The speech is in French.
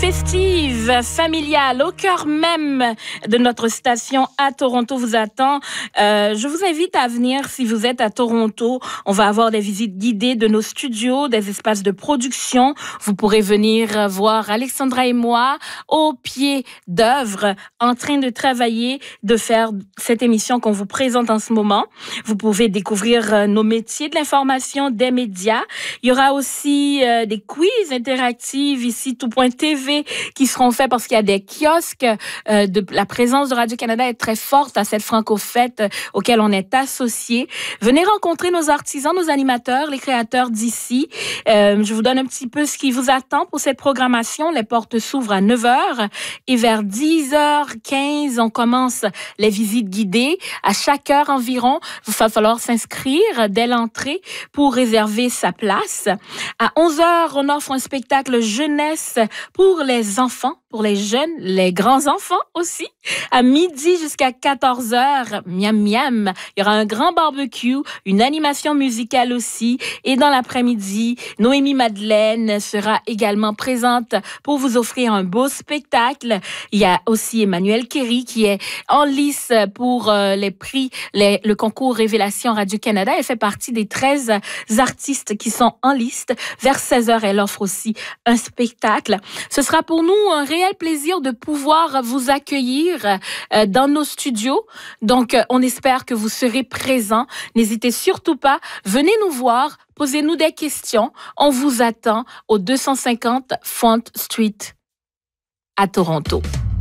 festive, familiale, au cœur même de notre station à Toronto vous attend. Je vous invite à venir si vous êtes à Toronto. On va avoir des visites guidées de nos studios, des espaces de production. Vous pourrez venir voir Alexandra et moi au pied d'œuvre, en train de travailler, de faire cette émission qu'on vous présente en ce moment. Vous pouvez découvrir nos métiers de l'information, des médias. Il y aura aussi des quiz interactifs ici, tout.tv, qui seront faits parce qu'il y a des kiosques. La présence de Radio-Canada est très forte à cette franco-fête auquel on est associé. Venez rencontrer nos artisans, nos animateurs, les créateurs d'ici. Je vous donne un petit peu ce qui vous attend pour cette programmation. Les portes s'ouvrent à 9h et vers 10h15, on commence les visites guidées. À chaque heure environ, il va falloir s'inscrire dès l'entrée pour réserver sa place. À 11h, on offre un spectacle jeunesse pour les enfants, pour les jeunes, les grands-enfants aussi. À midi jusqu'à 14h, miam miam, il y aura un grand barbecue, une animation musicale aussi. Et dans l'après-midi, Noémie Madeleine sera également présente pour vous offrir un beau spectacle. Il y a aussi Emmanuel Kerry qui est en lice pour les prix, le concours Révélation Radio-Canada. Elle fait partie des 13 artistes qui sont en liste. Vers 16h, elle offre aussi un spectacle. Ce sera pour nous un réel plaisir de pouvoir vous accueillir dans nos studios. Donc, on espère que vous serez présents. N'hésitez surtout pas. Venez nous voir. Posez-nous des questions. On vous attend au 250 Front Street à Toronto.